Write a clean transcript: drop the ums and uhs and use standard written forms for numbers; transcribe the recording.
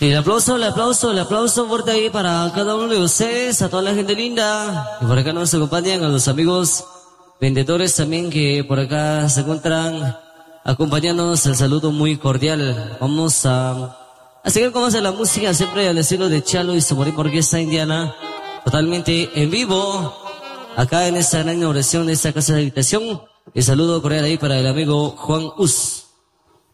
El aplauso fuerte ahí para cada uno de ustedes, a toda la gente linda. Y por acá nos acompañan a los amigos vendedores también que por acá se encuentran acompañándonos. El saludo muy cordial. Vamos a seguir con más de la música, siempre al estilo de Chalo y su bonita orquesta indiana, totalmente en vivo, acá en esta gran inauguración de esta casa de habitación. El saludo cordial ahí para el amigo Juan Us.